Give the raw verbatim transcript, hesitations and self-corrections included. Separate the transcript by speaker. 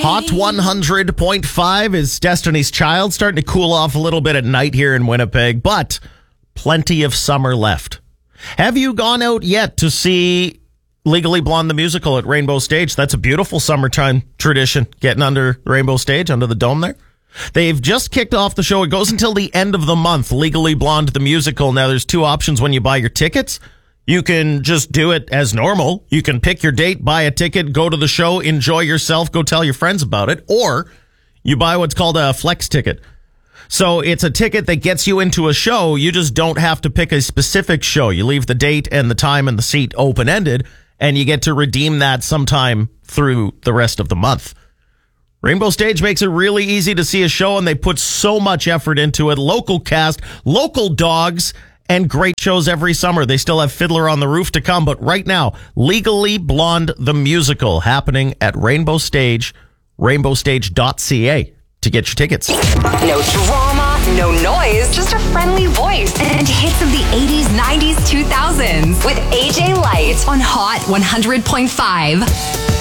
Speaker 1: Hot one hundred point five is Destiny's Child, starting to cool off a little bit at night here in Winnipeg, but plenty of summer left. Have you gone out yet to see Legally Blonde the musical at Rainbow Stage? That's a beautiful summertime tradition, getting under Rainbow Stage, under the dome there. They've just kicked off the show. It goes until the end of the month, Legally Blonde the musical. Now, there's two options when you buy your tickets. You can just do it as normal. You can pick your date, buy a ticket, go to the show, enjoy yourself, go tell your friends about it. Or you buy what's called a flex ticket. So it's a ticket that gets you into a show. You just don't have to pick a specific show. You leave the date and the time and the seat open-ended, and you get to redeem that sometime through the rest of the month. Rainbow Stage makes it really easy to see a show, and they put so much effort into it. Local cast, local dogs, and great shows every summer. They still have Fiddler on the Roof to come, but right now, Legally Blonde the musical happening at Rainbow Stage, rainbow stage dot c a to get your tickets.
Speaker 2: No drama, no noise, just a friendly voice and hits of the eighties, nineties, two thousands with A J Light on Hot one hundred point five.